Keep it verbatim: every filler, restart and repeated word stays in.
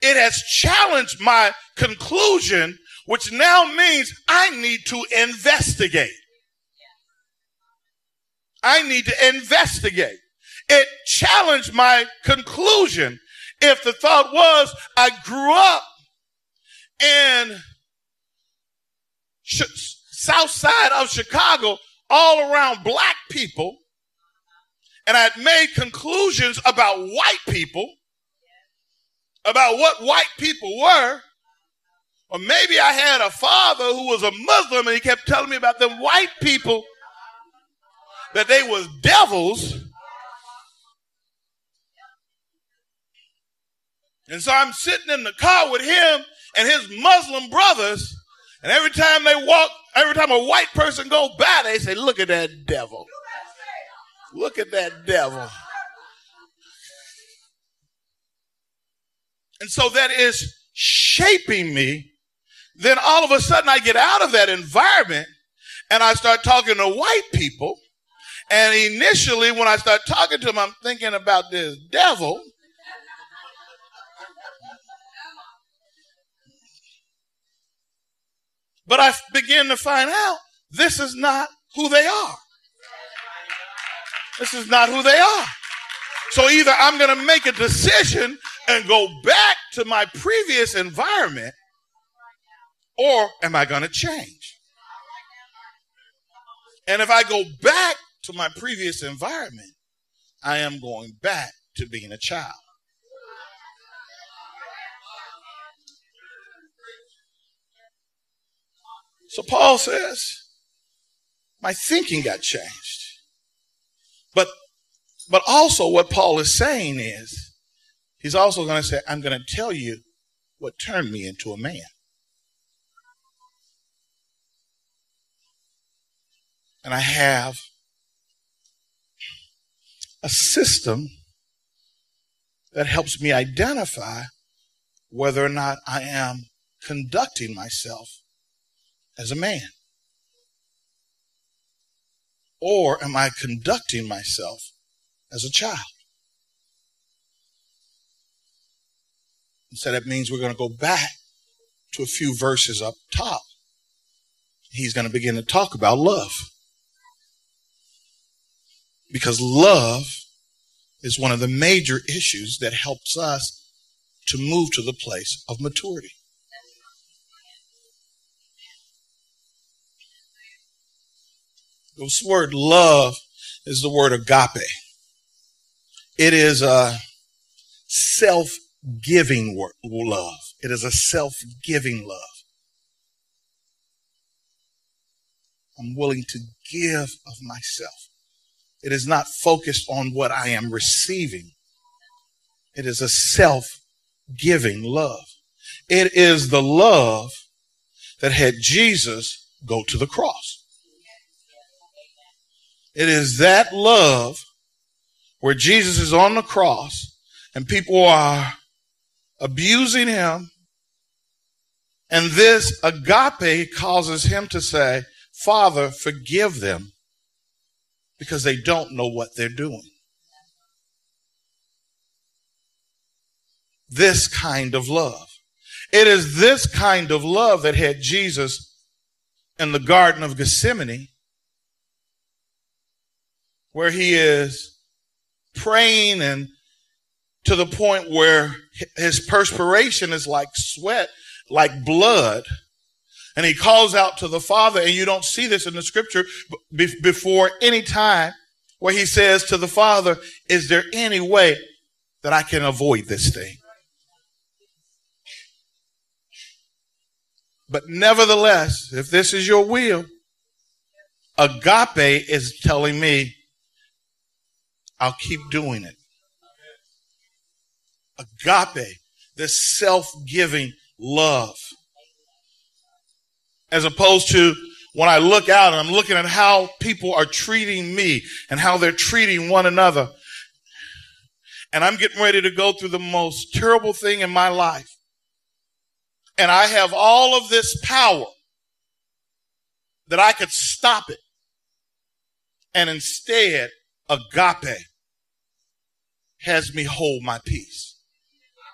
it has challenged my conclusion, which now means I need to investigate. I need to investigate. It challenged my conclusion. If the thought was I grew up in sh- south side of Chicago, all around black people, and I had made conclusions about white people, about what white people were, or maybe I had a father who was a Muslim and he kept telling me about them white people, that they was devils. And so I'm sitting in the car with him and his Muslim brothers, and every time they walk, every time a white person goes by, they say, look at that devil. Look at that devil. And so that is shaping me. Then all of a sudden I get out of that environment and I start talking to white people. And initially when I start talking to them, I'm thinking about this devil. But I begin to find out this is not who they are. This is not who they are. So either I'm going to make a decision and go back to my previous environment, or am I going to change? And if I go back to my previous environment, I am going back to being a child. So Paul says, my thinking got changed. But, but also what Paul is saying is, he's also going to say, I'm going to tell you what turned me into a man. And I have a system that helps me identify whether or not I am conducting myself as a man. Or am I conducting myself as a child? And so that means we're going to go back to a few verses up top. He's going to begin to talk about love. Because love is one of the major issues that helps us to move to the place of maturity. This word love is the word agape. It is a self-giving word, love. It is a self-giving love. I'm willing to give of myself. It is not focused on what I am receiving. It is a self-giving love. It is the love that had Jesus go to the cross. It is that love where Jesus is on the cross and people are abusing him. And this agape causes him to say, Father, forgive them because they don't know what they're doing. This kind of love. It is this kind of love that had Jesus in the Garden of Gethsemane, where he is praying and to the point where his perspiration is like sweat, like blood. And he calls out to the Father, and you don't see this in the scripture before any time, where he says to the Father, is there any way that I can avoid this thing? But nevertheless, if this is your will, agape is telling me, I'll keep doing it. Agape, this self-giving love. As opposed to when I look out and I'm looking at how people are treating me and how they're treating one another. And I'm getting ready to go through the most terrible thing in my life. And I have all of this power that I could stop it. And instead, agape has me hold my peace.